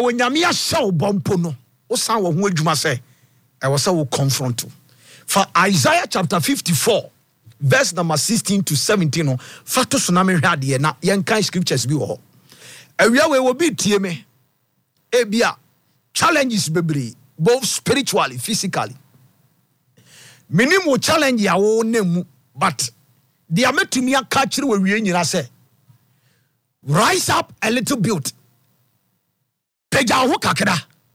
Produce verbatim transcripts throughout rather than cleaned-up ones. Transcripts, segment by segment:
when Yamia show bompono, o san wo ho adwuma say, I was say we confront. For Isaiah chapter fifty-four, verse number sixteen to seventeen, no, fato tsunami hade na yenkan scriptures bi wo ho. Awia we will be tie me. Ebia challenges bebre, both spiritually, physically. Minimum challenge ya wo nemu, but the ametumi aka kire we wie nyina say, rise up a little bit. Peja ho kakra.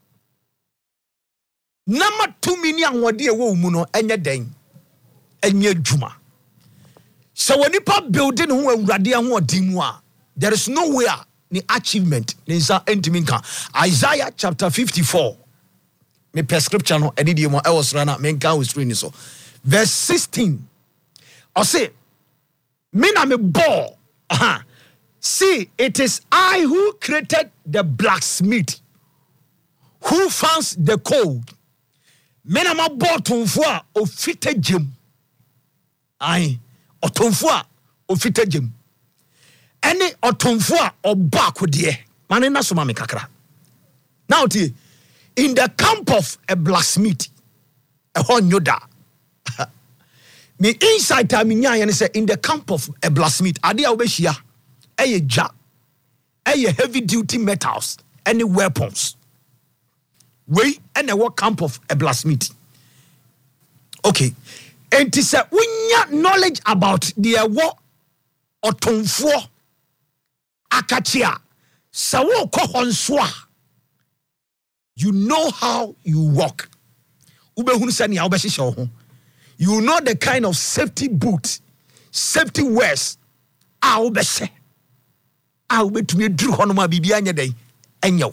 Nama two million wode e wo mu no enye den. Enye djuma. So when nipa building ho awurade ho odin mu a, there is nowhere ni achievement ni za entiminka. Isaiah chapter fifty-four. Me per scripture no edidi mo e was rana menka was screen so. Verse sixteen. I say, me na me bo. Aha. See, it is I who created the blacksmith, who finds the code. Me na ma bo tonfo a ofite gem. Ai, otonfo a ofite gem. Any otonfo a oba akodie. Mane na so ma me kakra. Now tie, in the camp of a blacksmith, a honyoda. Me inside time nya say in the camp of a blacksmith, ade a obehia, eye ja, eye heavy duty metals, any weapons. We and a what camp of a blacksmith. Okay. And it is a unya knowledge about the what otonfo akachia. Sawo ko honswa. You know how you walk. Ubehunu sani ya obeshisha ho. You know the kind of safety boot, safety wears. Ah obeshe. Ah obetumi dru hono ma bibia nya den enyaw.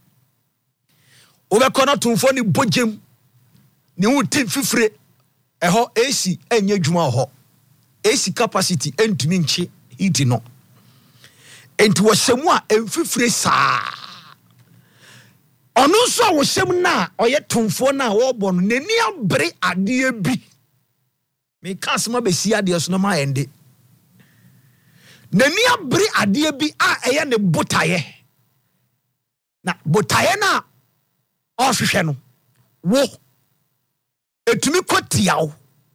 Obekona tonfo ni bogem ni wuti fifire eho A C enye adwuma ho. A C capacity entumi nche heat no. Enti wo hyemu a emfifire saa. Ono so wo hyem na oye tonfo na wo bo no nani abre ade bi. Me kasma be si ade so no ma ende. Nani abre ade bi a eye ne botaye. Na botaye na o hwehwe no wo etumi kotiawo.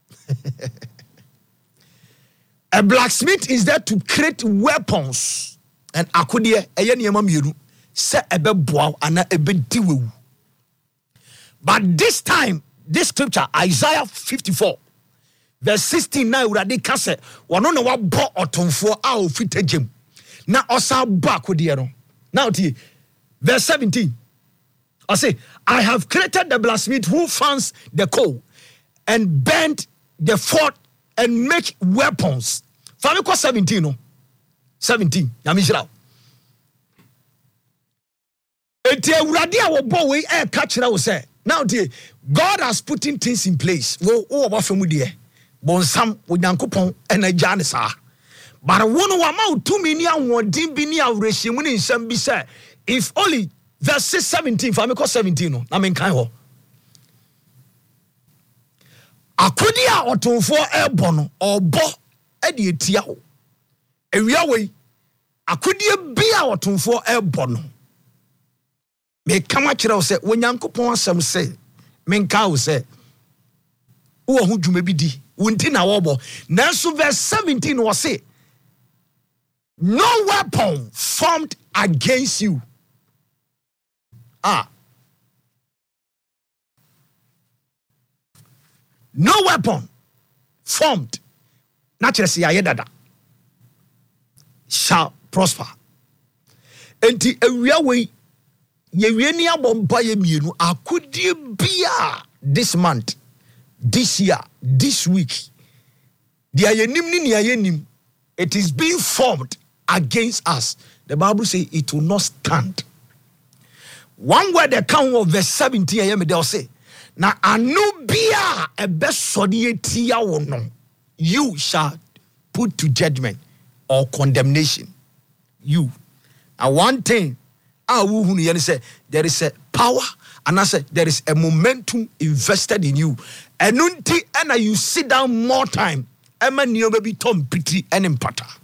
A blacksmith is there to create weapons and akodie eye ne yema mieru se ebe boaw ana ebe diwewu. But this time, this scripture, Isaiah fifty-four, verse sixteen, na urade ka se wono na wabo otonfo a ofite gem na osa bo akodie no. Now tie verse seventeen. I say, I have created the blacksmith who finds the coal and bend the fork and make weapons. Famiko seventeen, no? seventeen. Yamishra. Eti urade a wo bo we e ka kira wo say. Now dear, God has put in things in place. Wo wo ba famu de. Bonsam wo Nyankopon enagya ne sa. But wono wa ma utumi ni awodin bi ni awrehyimu ni nsam bi say, if only verse seventeen, for me call seventeen, no, I mean kind of. Akodia otonfo ebono obo edi etia ho. Ewia we akodia bia otonfo ebono. Me kama kire wo se Onyankopon asem se menka wo se wo ho dwuma bi di wonti na wo bo. Nanso verse seventeen was say, no weapon formed against you. Ah. No weapon formed, naturally say ayedada, shall prosper. Enti ewia we ye ni abompa ye mienu akodie bia this month, this year, this week. Dia yenim ni nia yenim, it is being formed against us. The Bible says it will not stand. One word that count of verse seventeen, I am they'll say, na anubia a best sodiatia wono, you shall put to judgment or condemnation. You. And one thing, I will say there is a power, and I said there is a momentum invested in you. And until and you sit down more time, Emma Neo baby Tom Pity and Impata.